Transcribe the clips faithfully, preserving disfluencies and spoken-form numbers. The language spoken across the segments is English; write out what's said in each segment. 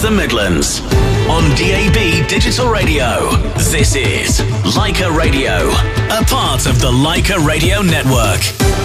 across the Midlands. On D A B Digital Radio, this is Leica Radio, a part of the Leica Radio Network.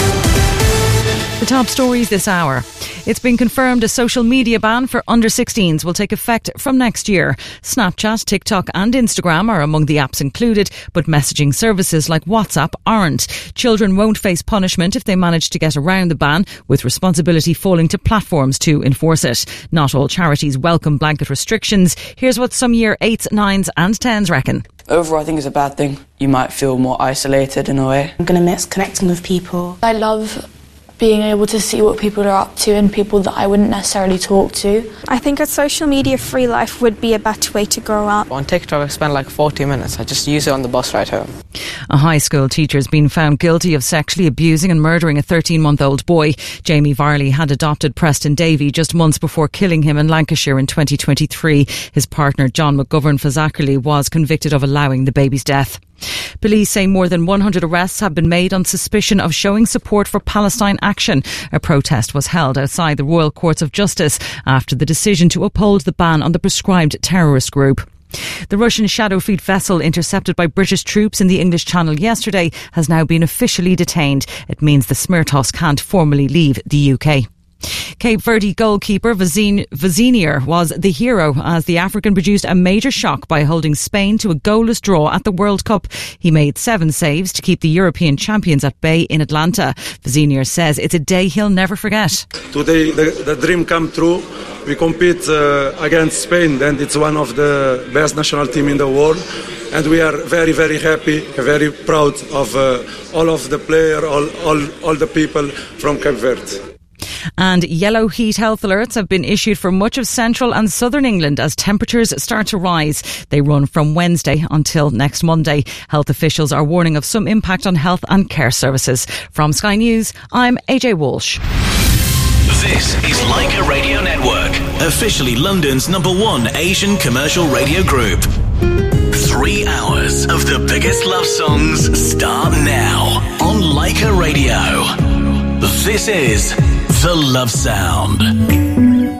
The top stories this hour. It's been confirmed a social media ban for under sixteens will take effect from next year. Snapchat, TikTok and Instagram are among the apps included, but messaging services like WhatsApp aren't. Children won't face punishment if they manage to get around the ban, with responsibility falling to platforms to enforce it. Not all charities welcome blanket restrictions. Here's what some year eights, nines and tens reckon. Overall, I think it's a bad thing. You might feel more isolated in a way. I'm going to miss connecting with people. I love being able to see what people are up to and people that I wouldn't necessarily talk to. I think a social media free life would be a better way to grow up. On TikTok I spend like forty minutes. I just use it on the bus ride home. A high school teacher has been found guilty of sexually abusing and murdering a thirteen-month-old boy. Jamie Varley had adopted Preston Davey just months before killing him in Lancashire in twenty twenty-three. His partner John McGovern-Fazakerley was convicted of allowing the baby's death. Police say more than one hundred arrests have been made on suspicion of showing support for Palestine Action. A protest was held outside the Royal Courts of Justice after the decision to uphold the ban on the proscribed terrorist group. The Russian Shadow Fleet vessel intercepted by British troops in the English Channel yesterday has now been officially detained. It means the Smirtos can't formally leave the U K. Cape Verde goalkeeper Vazinier was the hero as the African produced a major shock by holding Spain to a goalless draw at the World Cup. He made seven saves to keep the European champions at bay in Atlanta. Vazinier says it's a day he'll never forget. Today the, the dream come true. We compete uh, against Spain, and it's one of the best national team in the world. And we are very, very happy, very proud of uh, all of the players, all, all, all the people from Cape Verde. And yellow heat health alerts have been issued for much of central and southern England as temperatures start to rise. They run from Wednesday until next Monday. Health officials are warning of some impact on health and care services. From Sky News, I'm A J Walsh. This is Leica Radio Network, officially London's number one Asian commercial radio group. Three hours of the biggest love songs start now on Leica Radio. This is The Love Sound.